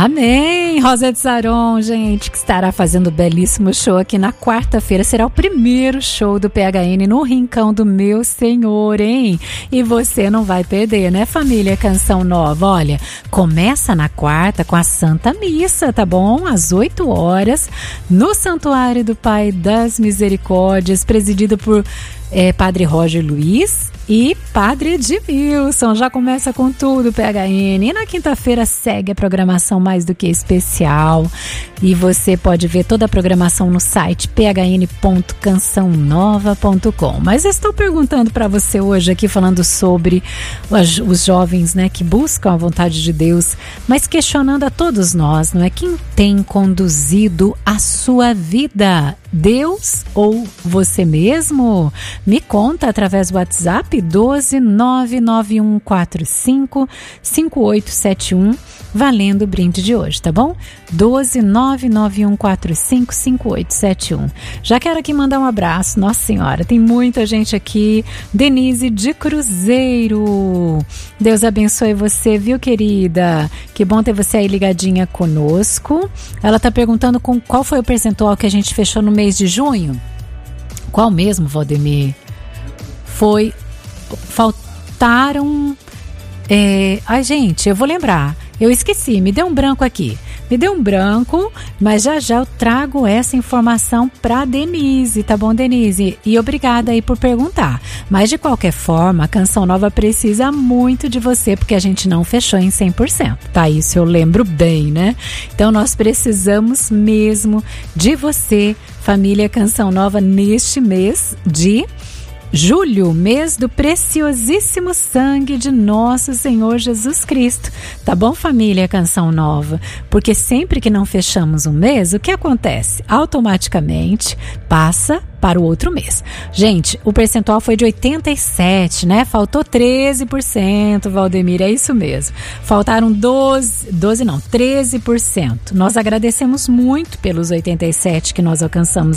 Amém! Rosa de Saron, gente, que estará fazendo um belíssimo show aqui na quarta-feira. Será o primeiro show do PHN no Rincão do Meu Senhor, hein? E você não vai perder, né, família Canção Nova? Olha, começa na quarta com a Santa Missa, tá bom? Às 8 horas, no Santuário do Pai das Misericórdias, presidido por Padre Roger Luiz e Padre Edmilson. Já começa com tudo, PHN. E na quinta-feira segue a programação mais do que especial. E você pode ver toda a programação no site phn.cançãonova.com. Mas eu estou perguntando para você hoje aqui, falando sobre os jovens, né, que buscam a vontade de Deus, mas questionando a todos nós, não é? Quem tem conduzido a sua vida? Deus ou você mesmo? Me conta através do WhatsApp 12991455871, valendo o brinde de hoje, tá bom? 12991455871. Já quero aqui mandar um abraço, Nossa Senhora, tem muita gente aqui. Denise de Cruzeiro, Deus abençoe você, viu, querida? Que bom ter você aí ligadinha conosco. Ela tá perguntando qual foi o percentual que a gente fechou no mês de junho. Qual mesmo, Valdemir? Faltaram... Ai, gente, eu vou lembrar. Eu esqueci, me deu um branco aqui. Mas já eu trago essa informação para Denise, tá bom, Denise? E obrigada aí por perguntar. Mas de qualquer forma, a Canção Nova precisa muito de você, porque a gente não fechou em 100%, tá? Isso eu lembro bem, né? Então nós precisamos mesmo de você, família Canção Nova, neste mês de julho, mês do preciosíssimo sangue de nosso Senhor Jesus Cristo. Tá bom, família Canção Nova? Porque sempre que não fechamos um mês, o que acontece? Automaticamente passa para o outro mês. Gente, o percentual foi de 87, né? Faltou 13%, Valdemir, é isso mesmo. Faltaram 13%. Nós agradecemos muito pelos 87 que nós alcançamos